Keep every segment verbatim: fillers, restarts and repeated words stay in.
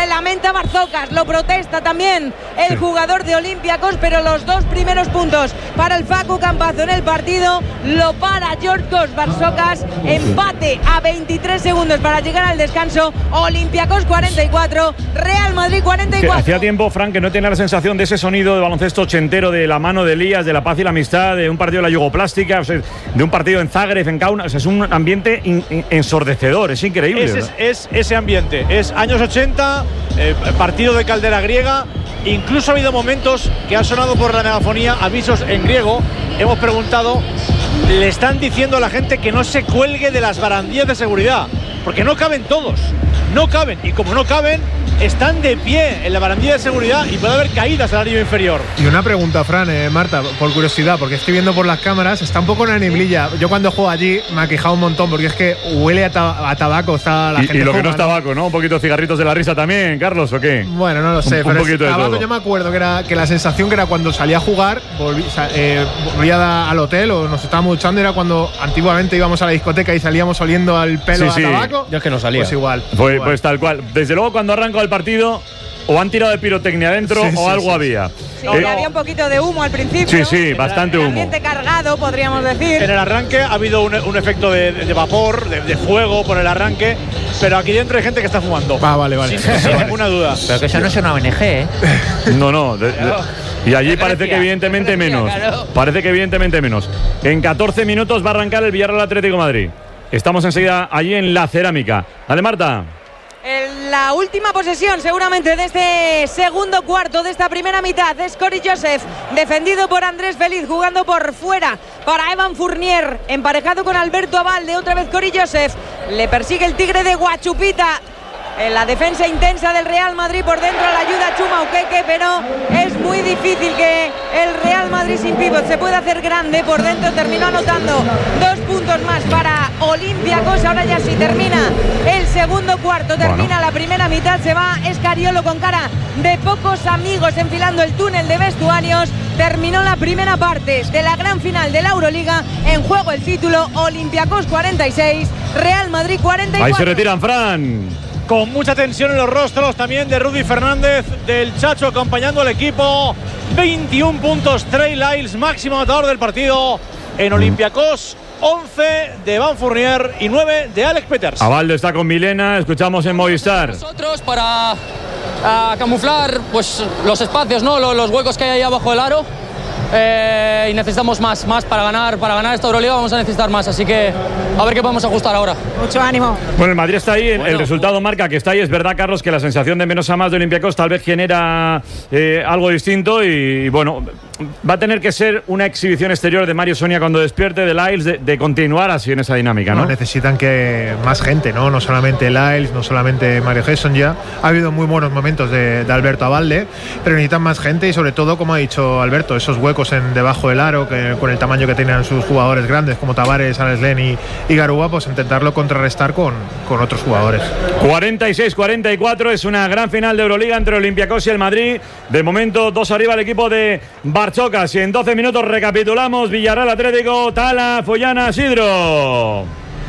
le lamenta Barzocas, lo protesta también el sí. jugador de Olympiacos, pero los dos primeros puntos para el Facu Campazo en el partido lo para Georgios Barzocas. Empate a veintitrés segundos para llegar al descanso. Olympiacos cuarenta y cuatro, Real Madrid cuarenta y cuatro. Hacía tiempo, Frank, que no tenía la sensación de ese sonido de baloncesto ochentero, de la mano de Elías, de la paz y la amistad, de un partido de la Yugoplástica, o sea, de un partido en Zagreb, en Kaunas. O sea, es un ambiente in, in, ensordecedor, es increíble. Es, es, es ese ambiente, es años ochenta, eh, partido de caldera griega. Incluso ha habido momentos que han sonado por la megafonía avisos en griego. Hemos preguntado, le están diciendo a la gente que no se cuelgue de las barandillas de seguridad, porque no caben todos, no caben, y como no caben, están de pie en la barandilla de seguridad y puede haber caídas al área inferior. Y una pregunta, Fran, eh, Marta, por curiosidad, porque estoy viendo por las cámaras, está un poco una neblilla. Yo cuando juego allí me ha quejado un montón, porque es que huele a, ta a tabaco, está la y, gente y lo juega, que no es tabaco, ¿no? Un poquito de cigarritos de la risa también, Carlos, ¿o qué? Bueno, no lo sé, un, pero un poquito es, de tabaco todo. Yo me acuerdo que era que la sensación que era cuando salía a jugar, volví, eh, volvía al hotel o nos estábamos duchando, era cuando antiguamente íbamos a la discoteca y salíamos oliendo al pelo sí, a sí. tabaco. Yo es que no salía. Pues igual. Pues, igual. pues tal cual. Desde luego, cuando arranca el partido, o han tirado de pirotecnia adentro sí, o sí, algo sí, había. Sí, eh, había un poquito de humo al principio. Sí, sí, bastante humo. Ambiente cargado, podríamos decir. En el arranque ha habido un, un efecto de, de vapor, de, de fuego por el arranque, pero aquí dentro hay gente que está fumando. Ah, vale, vale. Sin, sin ninguna duda. Pero que eso no es una O N G, ¿eh? No, no. De, de, y allí parece que evidentemente menos. Parece que evidentemente menos. En catorce minutos va a arrancar el Villarreal Atlético de Madrid. Estamos enseguida allí en la Cerámica. Dale, Marta. En la última posesión seguramente de este segundo cuarto de esta primera mitad es Cory Joseph, defendido por Andrés Feliz, jugando por fuera para Evan Fournier, emparejado con Alberto Abalde. Otra vez Cory Joseph, le persigue el Tigre de Guachupita. En la defensa intensa del Real Madrid, por dentro la ayuda Chuma Ukeke, pero es muy difícil que el Real Madrid sin pívot se pueda hacer grande. Por dentro terminó anotando dos puntos más para Olympiacos. Ahora ya sí termina el segundo cuarto, termina bueno. la primera mitad, se va Escariolo con cara de pocos amigos enfilando el túnel de vestuarios. Terminó la primera parte de la gran final de la Euroliga. En juego el título, Olympiacos cuarenta y seis, Real Madrid cuarenta y cuatro. Ahí se retiran, Fran. Con mucha tensión en los rostros también de Rudy Fernández, del Chacho acompañando al equipo. veintiún puntos, Trey Lyles, máximo anotador del partido en Olympiacos. once de Evan Fournier y nueve de Alex Peters. Abalde está con Milena, escuchamos en Movistar. Nosotros para uh, camuflar pues, los espacios, ¿no? los, los huecos que hay ahí abajo del aro. Eh, y necesitamos más, más para ganar, para ganar esta Euroliga vamos a necesitar más, así que a ver qué podemos ajustar ahora. Mucho ánimo. Bueno, el Madrid está ahí, bueno, el resultado marca que está ahí. Es verdad, Carlos, que la sensación de menos a más de Olympiacos tal vez genera eh, algo distinto y, y bueno, va a tener que ser una exhibición exterior de Mario Sonia cuando despierte, de Lyles, de, de continuar así en esa dinámica, ¿no? No, necesitan que más gente, ¿no? No solamente Lyles, no solamente Mario Hesson ya. Ha habido muy buenos momentos de, de Alberto Abalde, pero necesitan más gente y sobre todo, como ha dicho Alberto, esos huecos en debajo del aro, que con el tamaño que tienen sus jugadores grandes como Tavares, Alex Len y, y Garuba, pues intentarlo contrarrestar con, con otros jugadores. cuarenta y seis cuarenta y cuatro es una gran final de Euroliga entre Olympiacos y el Madrid. De momento, dos arriba el equipo de Barchocas. Y en doce minutos recapitulamos: Villarreal Atlético, Tala, Follana, Sidro.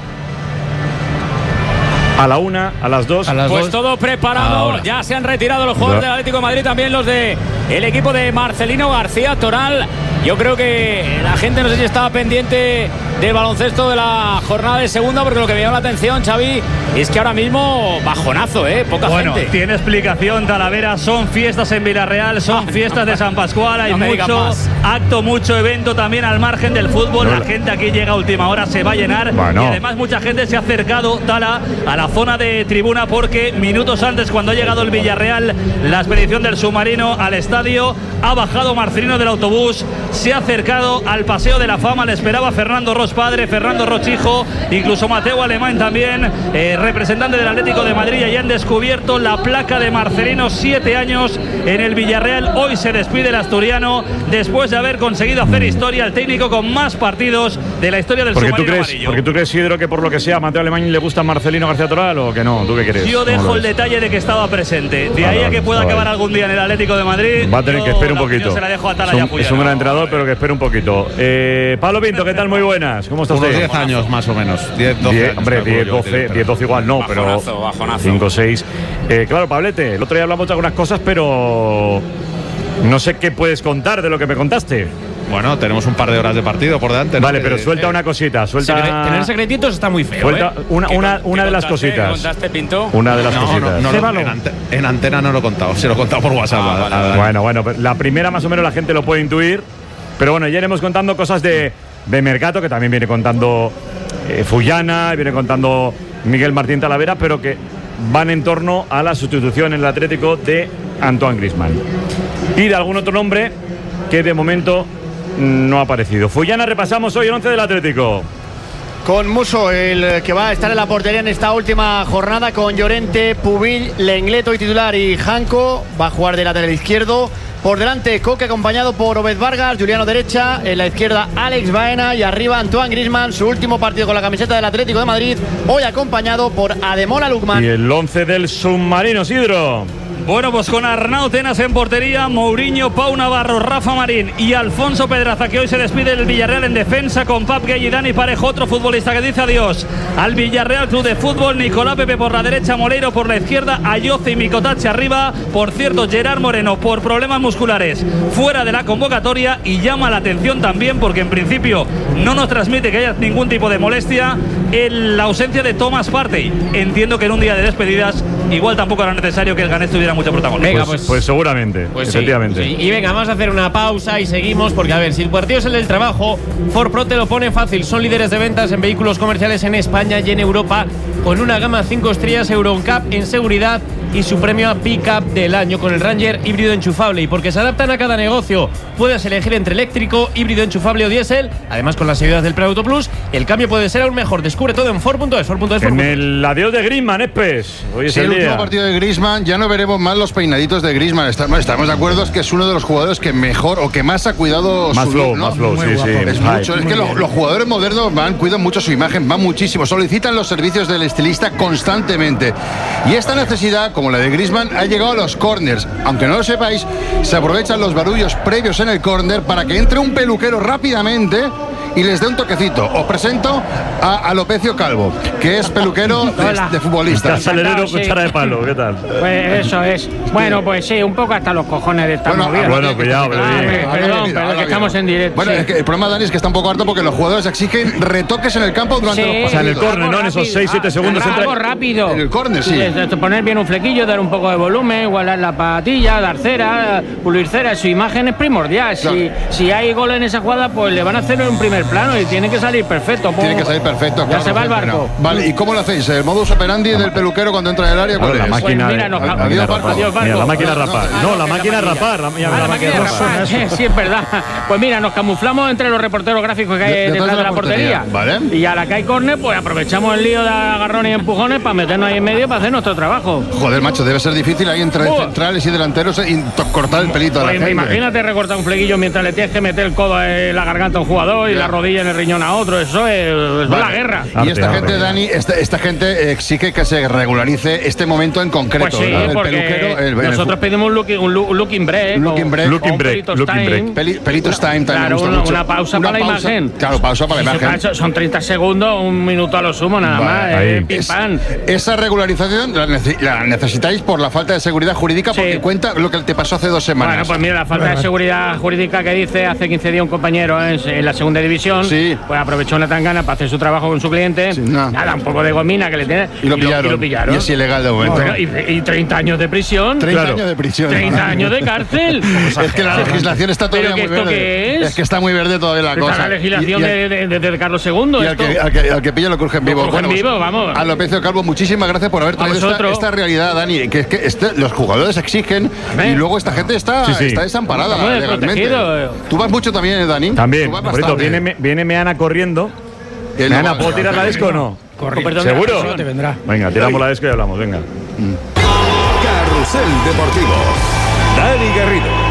A la una, a las dos. A las pues dos. Todo preparado. Ahora. Ya se han retirado los jugadores del Atlético de Madrid, también los de el equipo de Marcelino García Toral. Yo creo que la gente, no sé si estaba pendiente del baloncesto de la jornada de segunda, porque lo que me llama la atención, Xavi, es que ahora mismo bajonazo, ¿eh? Poca bueno, gente. Bueno, tiene explicación, Talavera. Son fiestas en Villarreal, son fiestas de San Pascual. Hay no mucho acto, mucho evento también al margen del fútbol. La gente aquí llega a última hora, se va a llenar. Bueno. Y además mucha gente se ha acercado, Tala, a la zona de tribuna, porque minutos antes, cuando ha llegado el Villarreal, la expedición del submarino al estadio, ha bajado Marcelino del autobús, se ha acercado al Paseo de la Fama, le esperaba Fernando Ros padre, Fernando Roch hijo, incluso Mateo Alemán también, eh, representante del Atlético de Madrid. Y han descubierto la placa de Marcelino, siete años en el Villarreal. Hoy se despide el asturiano después de haber conseguido hacer historia, el técnico con más partidos de la historia del porque submarino tú crees, amarillo. Porque tú crees, Sidro, que por lo que sea a Mateo Alemán le gusta Marcelino García Toral, o que no. ¿Tú qué crees? Yo dejo el detalle de que estaba presente. De ah, ahí no, a que pueda no, acabar vale. algún día en el Atlético de Madrid, va a tener que esperar un poquito. Se la dejo a Tala es, un, ya es un gran entrenador. jugador, pero que espere un poquito. Eh, Pablo Pinto, ¿qué tal? Muy buenas. ¿Cómo estás? Unos diez años más o menos. diez, doce diez, años, hombre, diez, doce, diez, doce igual no, Bajonazo, pero bajonazo. cinco, seis. Eh, claro, Pablete, el otro día hablamos de algunas cosas, pero no sé qué puedes contar de lo que me contaste. Bueno, tenemos un par de horas de partido por delante, ¿no? Vale, pero Eh, suelta eh, una cosita, suelta. Secre- tener secretitos está muy feo. Suelta ¿eh? una, ¿Qué una, con- una qué de las contaste? cositas. ¿Qué contaste, Pinto? Una de las No, no, cositas. no, lo- en, ante- en antena no lo he contado, se lo he contado por WhatsApp. Ah, a- vale, a- vale. Bueno, bueno, pero la primera más o menos la gente lo puede intuir. Pero bueno, ya iremos contando cosas de, de Mercato, que también viene contando eh, Fullana, viene contando Miguel Martín Talavera, pero que van en torno a la sustitución en el Atlético de Antoine Griezmann. Y de algún otro nombre que de momento no ha aparecido. Fullana, repasamos hoy el once del Atlético. Con Muso, el que va a estar en la portería en esta última jornada, con Llorente, Pubil, Lenglet y titular, y Janko va a jugar de lateral izquierdo. Por delante, Coque acompañado por Obed Vargas, Juliano derecha, en la izquierda Alex Baena y arriba Antoine Griezmann, su último partido con la camiseta del Atlético de Madrid, hoy acompañado por Ademola Lookman. Y el once del submarino, Sidro. Bueno, pues con Arnau Tenas en portería, Mourinho, Pau Navarro, Rafa Marín y Alfonso Pedraza, que hoy se despide del Villarreal en defensa, con Pap Gay y Dani Parejo, otro futbolista que dice adiós al Villarreal Club de Fútbol. Nicolás Pepe por la derecha, Moleiro por la izquierda, Ayoce y Micotache arriba. Por cierto, Gerard Moreno, por problemas musculares, fuera de la convocatoria, y llama la atención también porque en principio no nos transmite que haya ningún tipo de molestia en la ausencia de Thomas Partey. Entiendo que en un día de despedidas igual tampoco era necesario que el Ganés tuviera mucho protagonismo. Venga, Pues, pues- pues seguramente, Pues sí, efectivamente. sí. Y venga, vamos a hacer una pausa y seguimos, porque a ver, si el partido es el del trabajo, Ford Pro te lo pone fácil. Son líderes de ventas en vehículos comerciales en España y en Europa, con una gama cinco estrellas Euro N C A P en seguridad y su premio a Pickup del año con el Ranger híbrido enchufable. Y porque se adaptan a cada negocio, puedes elegir entre eléctrico, híbrido enchufable o diésel. Además, con las ayudas del Preauto Plus, el cambio puede ser aún mejor. Descubre todo en Ford punto es. Ford punto es. En el adiós de Griezmann, Espes. Hoy es Sí, el el último día. partido de Griezmann, ya no veremos más los peinaditos de Griezmann. Estamos, estamos de acuerdo, es que es uno de los jugadores que mejor o que más ha cuidado Más su flow, look, ¿no? más flow, sí, sí. Es Ay. mucho, es que los, los jugadores modernos van, cuidan mucho su imagen, van muchísimo, solicitan los servicios del estilista constantemente. Y esta necesidad, como la de Griezmann, ha llegado a los corners. Aunque no lo sepáis, se aprovechan los barullos previos en el córner para que entre un peluquero rápidamente y les dé un toquecito. Os presento a Alopecio Calvo, que es peluquero de, Hola. de futbolistas. Salerero, Sí. cuchara de palo, ¿qué tal? Pues eso es. Bueno, pues sí, un poco hasta los cojones de esta Bueno, movida. bueno, cuidado, Ah, pero me- bien. perdón, Ahora perdón, bien, ahora que bien. estamos en directo. Bueno, sí. es que el problema, Dani, es que está un poco harto porque los jugadores exigen retoques en el campo durante Sí. los O sea, en el partidos. córner, ¿no? En esos Rápido. seis siete Ah, segundos algo entra. rápido. En el córner, sí. Es- es poner bien un flequillo, dar un poco de volumen, igualar la patilla, dar cera, pulir cera. Su imagen es primordial. Si, Claro. si hay gol en esa jugada, pues le van a hacer en un primer plano y tiene que salir perfecto. Tiene que salir perfecto. Ya claro, se va el perfecto. barco. Vale, ¿y cómo lo hacéis? ¿El modus operandi del peluquero cuando entra en el área? Claro, ¿Cuál la es? máquina, Pues mira, de- nos- la adiós, máquina de barco. rapar. Adiós, barco. Mira, la máquina de No, rapar. Ah, No, no, la que máquina de la rapar. La, mira, Ah, la la máquina de máquina de rapar. rapar. Sí, es verdad. Pues mira, nos camuflamos entre los reporteros gráficos que hay De- detrás detrás de la portería. ¿vale? Y a la que hay córner, pues aprovechamos el lío de agarrones y empujones para meternos ahí en medio para hacer nuestro trabajo. Joder, macho, debe ser difícil ahí entre Oh. centrales y delanteros y to- cortar el pelito a la Pues gente. imagínate recortar un flequillo mientras le tienes que meter el codo en la garganta a un jugador y Ya. la rodilla en el riñón a otro. Eso es, es Vale. la guerra. Y Arte, esta arte. gente, Dani, esta, esta gente exige que se regularice este momento en concreto. Pues sí, ¿verdad? El porque peluquero, el- el- nosotros pedimos un looking, un, look- un looking break. Looking o- break. o Looking un break, pelitos looking time. break. Peli- Pelitos time también Claro, me gusta una, mucho. una pausa para la pausa- imagen. Claro, pausa para la Eso, imagen. claro, son treinta segundos, un minuto a lo sumo, nada Vale, más. ahí. eh, pim, Es- pam. esa regularización la, nece- la necesitáis por la falta de seguridad jurídica, Sí. porque cuenta lo que te pasó hace dos semanas. Bueno, pues mira, la falta de seguridad jurídica que dice hace quince días un compañero en, en la segunda división, Sí. pues aprovechó una tangana para hacer su trabajo con su cliente. Sí, no. Nada, un poco de gomina que le tiene. Y lo pillaron. Y lo pillaron. Y es ilegal de momento. Bueno, y, y treinta años de prisión. treinta claro. años de prisión. treinta años de cárcel. Es que la legislación está ¿Pero todavía que muy esto verde. qué es? Es que está muy verde todavía la Esta cosa. es la legislación Y- y al- de, de, de- de Carlos segundo. Y al esto. que, al, que, al que pilla lo cruje en vivo. cruje en pues, vivo, vamos. A Alopecio Calvo, muchísimas gracias por haber A traído esta, vosotros. esta realidad, Dani. Que es que este- los jugadores exigen Hombre. y luego esta gente está, Sí, sí. está desamparada Estamos legalmente. desprotegidos. Tú vas mucho también, ¿eh, Dani? También, Tú vas bonito. bastante. Viene, Me- viene Meana corriendo. Él no Meana, va. ¿puedo tirar la disco o no? Corre, perdón, ¿Seguro? no te vendrá. Venga, tiramos la disco y hablamos, venga. Carrusel Deportivo. Dani Garrido.